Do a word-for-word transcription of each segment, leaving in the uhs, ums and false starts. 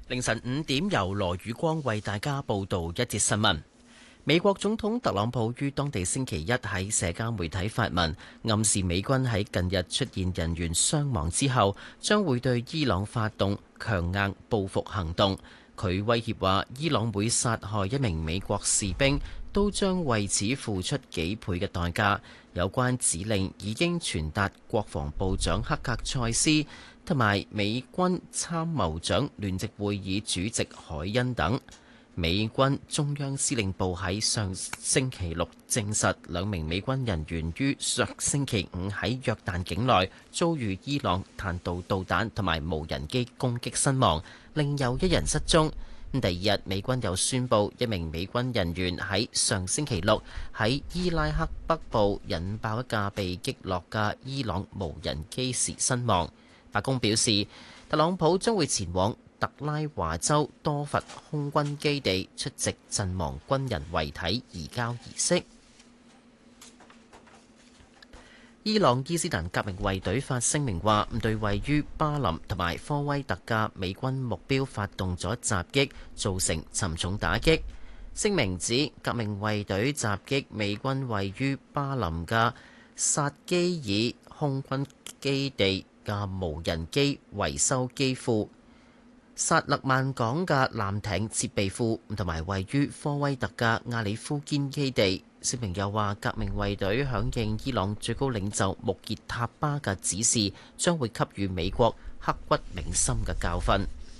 凌晨五點，由羅宇光為大家報道一節新聞。美國總統特朗普於當地星期一喺社交媒體發文，暗示美軍喺近日出現人員傷亡之後，將會對伊朗發動強硬報復行動。佢威脅話，伊朗每殺害一名美國士兵，都將為此付出幾倍嘅代價。有關指令已經傳達國防部長克格塞斯同埋美軍參謀長聯席會議主席海恩等。美軍中央司令部喺上星期六證實，兩名美軍人員於上星期五喺約旦境內遭遇伊朗彈道導彈同埋無人機攻擊身亡，另有一人失蹤。第二日，美軍又宣布一名美軍人員喺上星期六喺伊拉克北部引爆一架被擊落嘅伊朗無人機時身亡。白宮表示，特朗普將會前往特拉華州多佛空軍基地出席陣亡軍人遺體移交儀式。伊朗伊斯蘭革命衛隊發聲明話，對位於巴林同埋科威特嘅美軍目標發動咗襲擊，造成沉重打擊。聲明指，革命衛隊襲擊美軍位於巴林嘅薩基爾空軍基地嘅無人機維修機庫、薩勒曼港嘅艦艇設備庫同埋位於科威特嘅亞里夫堅基地。聲明又話，革命衛隊響應伊朗最高領袖穆傑塔巴嘅指示，將會給予美國刻骨銘心嘅教訓。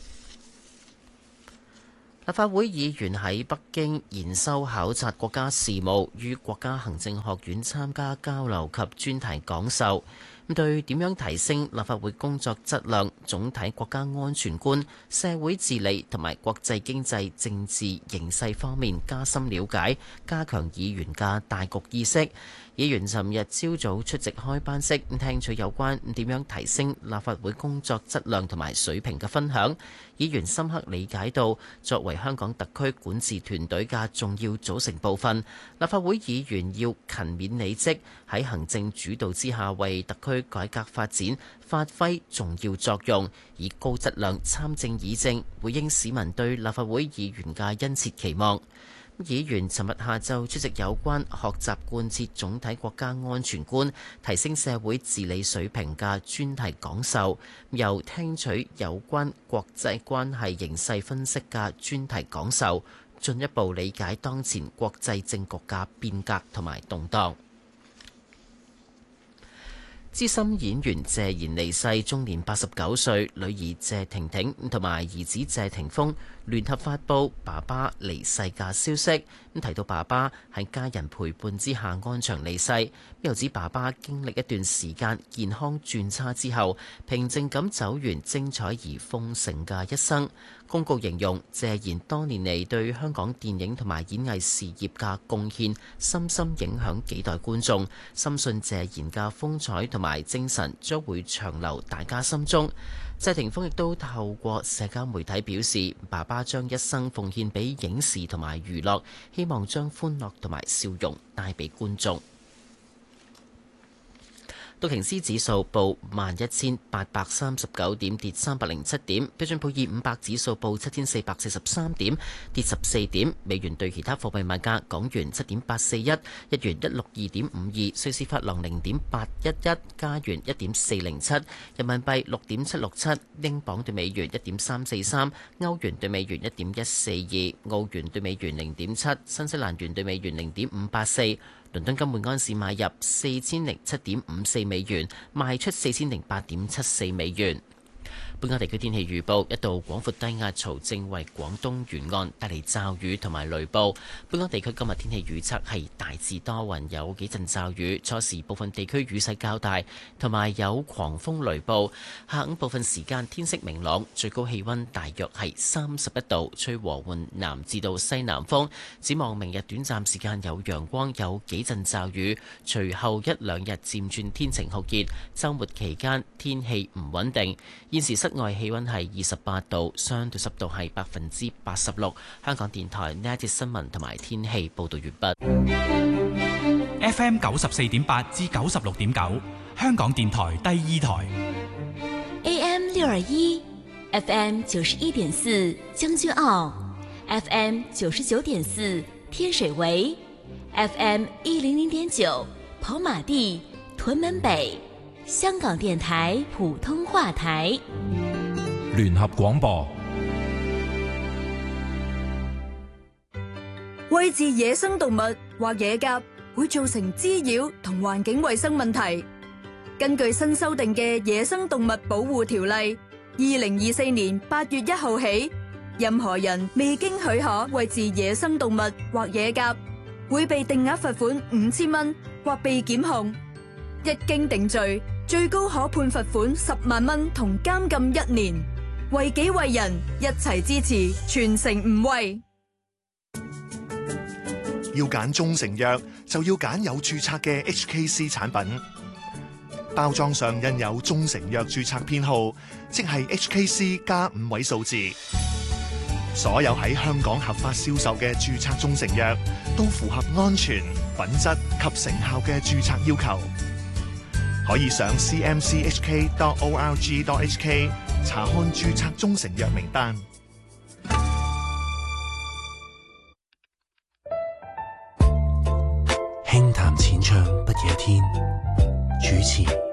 立法會議員喺北京研修考察國家事務，於國家行政學院參加交流及專題講授。對點樣提升立法會工作質量、總體國家安全觀、社會治理同埋國際經濟政治形勢方面加深了解，加強議員嘅大局意識。議員尋日朝早出席開班式，聽取有關點樣提升立法會工作質量同埋水平嘅分享。議員深刻理解到，作為香港特區管治團隊嘅重要組成部分，立法會議員要勤勉履職，喺行政主導之下為特區改革發展發揮重要作用，以高質量參政議政，回應市民對立法會議員嘅殷切期望。議員尋日下晝出席有關學習貫徹總體國家安全觀、提升社會治理水平嘅專題講授，又聽取有關國際關係形勢分析嘅專題講授，進一步理解當前國際政局嘅變革同埋動盪。資深演員謝賢離世，終年八十九歲，女兒謝婷婷同埋兒子謝霆鋒聯合發布爸爸離世嘅消息，咁提到爸爸喺家人陪伴之下安詳離世，又指爸爸經歷一段時間健康轉差之後，平靜咁走完精彩而豐盛嘅一生。公告形容謝賢多年嚟對香港電影同埋演藝事業嘅貢獻，深深影響幾代觀眾，深信謝賢嘅風采同埋精神將會長留大家心中。謝霆鋒亦都透過社交媒體表示，爸爸將一生奉獻俾影視同埋娛樂，希望將歡樂同埋笑容帶俾觀眾。道瓊斯指數報萬一千八百三十九點，跌三百零七點。標準普爾五百指數報七千四百四十三點，跌十四點。美元對其他貨幣賣價：港元七點八四一，日元一六二點五二，瑞士法郎零點八一一，加元一點四零七，人民幣六點七六七，英鎊對美元一點三四三，歐元對美元一點一四二，澳元對美元零點七，新西蘭元對美元零點五八四。倫敦金每安士買入四千零七點五四美元，賣出四千零八點七四美元。本港地區天氣預報，一道廣闊低壓槽正為廣東沿岸帶嚟驟雨同埋雷暴。本港地區今日天氣預測係大致多雲，有幾陣驟雨，初時部分地區雨勢較大，同埋有狂風雷暴。下午部分時間天色明朗，最高氣溫大約係三十一度，吹和緩南至到西南風。展望明日短暫時間有陽光，有幾陣驟雨，隨後一兩日漸轉天晴酷熱。週末期間天氣唔穩定。現時室外氣溫係二十八度，相對濕度係百分之八十六。香港電台呢一節新聞同埋天氣報道完畢。 F M 九十四點八至九十六點九，香港電台第二台。 A M 六二一， F M 九十一點四將軍澳 ，F M 九十九點四天水圍 ，F M 一零零點九跑馬地屯門北，香港電台普通話台。 聯合廣播。 餵飼野生動物或野鴿會造成滋擾同環境衛生問題。根據新修訂嘅《野生動物保護條例》，二零二四年八月一號起，任何人未經許可餵飼野生動物或野鴿，會被定額罰款五千蚊或被檢控。一經定罪，最高可判罰款十萬蚊同監禁一年。為己為人，一齊支持，全城唔餵。 要揀中成藥，就要揀有註冊嘅 H K C 產品。包裝上印有中成藥註冊編號，即係 H K C 加五位數字。所有喺香港合法銷售嘅註冊中成藥，都符合安全、品質及成效嘅註冊要求。可以上 c m c h k dot org dot h k 查看註冊中成藥名單。 輕談淺唱不夜天，主持